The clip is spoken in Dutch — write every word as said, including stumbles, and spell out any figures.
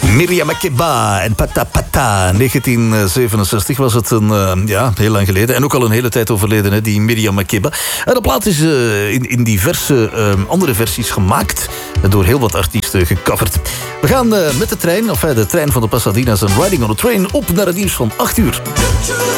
Miriam Makeba en Pata Pata. negentien zevenenzestig was het een, uh, ja, heel lang geleden. En ook al een hele tijd overleden, hè, die Miriam Makeba. En de plaat is uh, in, in diverse uh, andere versies gemaakt. Door heel wat artiesten gecoverd. We gaan uh, met de trein, of uh, de trein van de Pasadena's en Riding on a Train op naar het nieuws van acht uur.